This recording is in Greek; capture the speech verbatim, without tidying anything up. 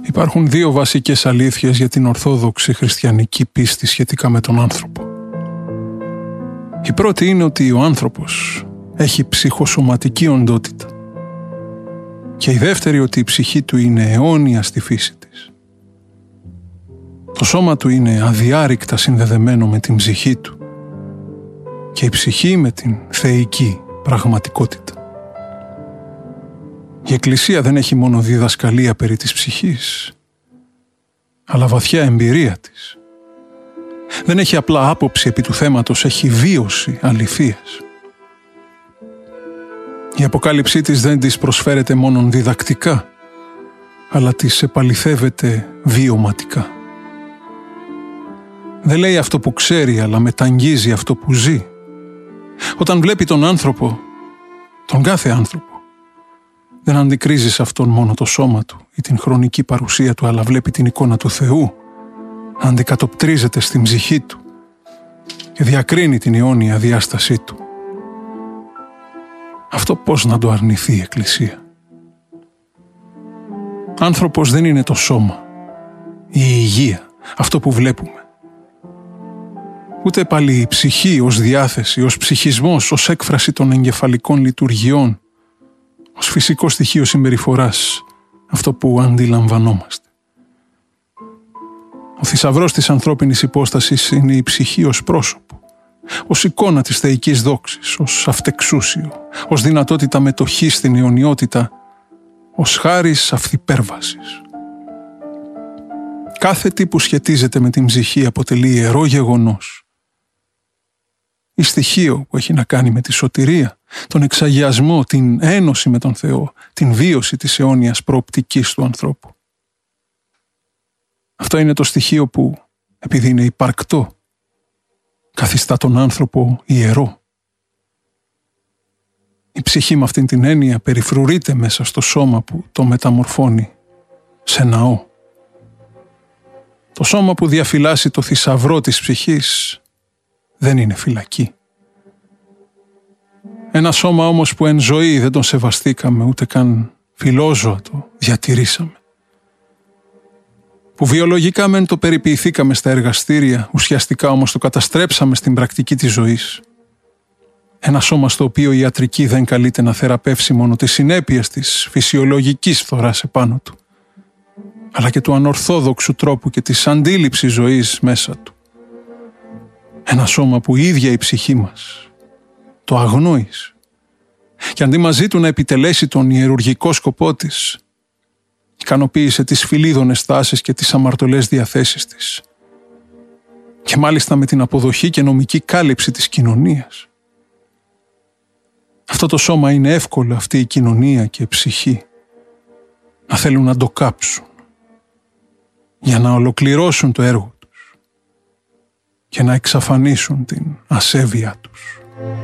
Υπάρχουν δύο βασικές αλήθειες για την ορθόδοξη χριστιανική πίστη σχετικά με τον άνθρωπο. Η πρώτη είναι ότι ο άνθρωπος έχει ψυχοσωματική οντότητα. Και η δεύτερη ότι η ψυχή του είναι αιώνια στη φύση της. Το σώμα του είναι αδιάρρηκτα συνδεδεμένο με την ψυχή του και η ψυχή με την θεϊκή πραγματικότητα. Η Εκκλησία δεν έχει μόνο διδασκαλία περί της ψυχής, αλλά βαθιά εμπειρία της. Δεν έχει απλά άποψη επί του θέματος, έχει βίωση αληθείας. Η αποκάλυψή της δεν της προσφέρεται μόνον διδακτικά, αλλά της επαληθεύεται βιωματικά. Δεν λέει αυτό που ξέρει, αλλά μεταγγίζει αυτό που ζει. Όταν βλέπει τον άνθρωπο, τον κάθε άνθρωπο, δεν αντικρίζει σε αυτόν μόνο το σώμα του ή την χρονική παρουσία του, αλλά βλέπει την εικόνα του Θεού να αντικατοπτρίζεται στην ψυχή του και διακρίνει την αιώνια διάστασή του. Αυτό πώς να το αρνηθεί η Εκκλησία? Άνθρωπος δεν είναι το σώμα, η υγεία, αυτό που βλέπουμε. Ούτε πάλι η ψυχή ως διάθεση, ως ψυχισμός, ως έκφραση των εγκεφαλικών λειτουργιών, ως φυσικό στοιχείο συμπεριφοράς, αυτό που αντιλαμβανόμαστε. Ο θησαυρός της ανθρώπινης υπόστασης είναι η ψυχή ως πρόσωπο, ως εικόνα της θεϊκής δόξης, ως αυτεξούσιο, ως δυνατότητα μετοχής στην αιωνιότητα, ως χάρις αυθυπέρβασης. Κάθε τι που σχετίζεται με την ψυχή αποτελεί ιερό γεγονός ή στοιχείο που έχει να κάνει με τη σωτηρία, τον εξαγιασμό, την ένωση με τον Θεό, την βίωση της αιώνιας προοπτικής του ανθρώπου. Αυτό είναι το στοιχείο που, επειδή είναι υπαρκτό, καθιστά τον άνθρωπο ιερό. Η ψυχή με αυτήν την έννοια περιφρουρείται μέσα στο σώμα που το μεταμορφώνει σε ναό. Το σώμα που διαφυλάσσει το θησαυρό της ψυχής δεν είναι φυλακή. Ένα σώμα όμως που εν ζωή δεν τον σεβαστήκαμε, ούτε καν φιλόζωα το διατηρήσαμε. Που βιολογικά μεν το περιποιηθήκαμε στα εργαστήρια, ουσιαστικά όμως το καταστρέψαμε στην πρακτική της ζωής. Ένα σώμα στο οποίο η ιατρική δεν καλείται να θεραπεύσει μόνο τις συνέπειες της φυσιολογικής φθοράς επάνω του, αλλά και του ανορθόδοξου τρόπου και της αντίληψης ζωής μέσα του. Ένα σώμα που η ίδια η ψυχή μας το αγνόησε και αντί μαζί του να επιτελέσει τον ιερουργικό σκοπό της, ικανοποίησε τις φιλίδωνες τάσεις και τις αμαρτωλές διαθέσεις της, και μάλιστα με την αποδοχή και νομική κάλυψη της κοινωνίας. Αυτό το σώμα είναι εύκολο αυτή η κοινωνία και η ψυχή να θέλουν να το κάψουν για να ολοκληρώσουν το έργο τους και να εξαφανίσουν την ασέβεια τους.